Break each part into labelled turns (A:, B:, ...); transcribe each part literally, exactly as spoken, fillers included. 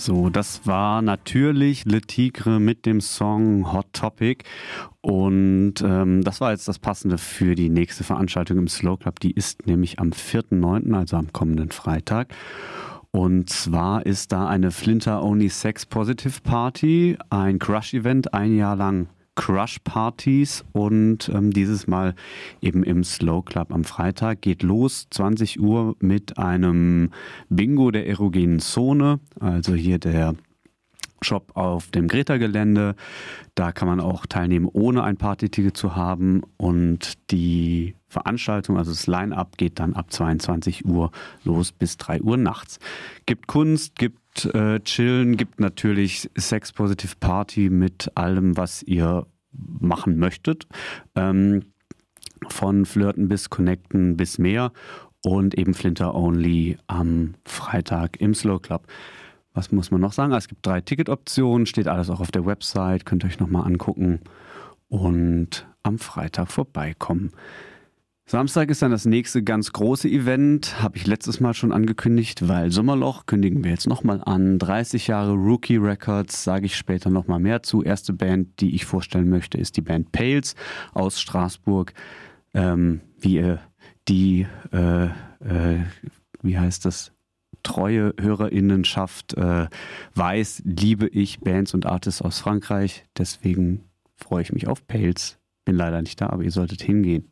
A: So, das war natürlich Le Tigre mit dem Song Hot Topic und ähm, das war jetzt das Passende für die nächste Veranstaltung im Slow Club. Die ist nämlich am vierten neunten, also am kommenden Freitag. Und zwar ist da eine Flinter Only Sex Positive Party, ein Crush-Event, ein Jahr lang Crush-Partys und ähm, dieses Mal eben im Slow Club am Freitag. Geht los, zwanzig Uhr mit einem Bingo der erogenen Zone, also hier der Shop auf dem Greta-Gelände. Da kann man auch teilnehmen, ohne ein Partyticket zu haben. Und die Veranstaltung, also das Line-Up, geht dann ab zweiundzwanzig Uhr los bis drei Uhr nachts. Gibt Kunst, gibt äh, Chillen, gibt natürlich Sex-Positive Party mit allem, was ihr machen möchtet. Ähm, von Flirten bis Connecten bis mehr. Und eben Flinter Only am Freitag im Slow Club. Was muss man noch sagen? Es gibt drei Ticketoptionen, steht alles auch auf der Website, könnt ihr euch nochmal angucken und am Freitag vorbeikommen. Samstag ist dann das nächste ganz große Event, habe ich letztes Mal schon angekündigt, weil Sommerloch kündigen wir jetzt nochmal an. dreißig Jahre Rookie Records, sage ich später nochmal mehr zu. Erste Band, die ich vorstellen möchte, ist die Band Pales aus Straßburg. Ähm, wie ihr die, äh, äh, wie heißt das? treue Hörerinnenschaft äh, weiß, liebe ich Bands und Artists aus Frankreich. Deswegen freue ich mich auf Pales. Bin leider nicht da, aber ihr solltet hingehen.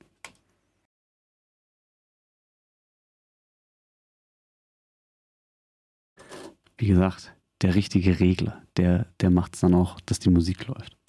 A: Wie gesagt, der richtige Regler, der, der macht es dann auch, dass die Musik läuft.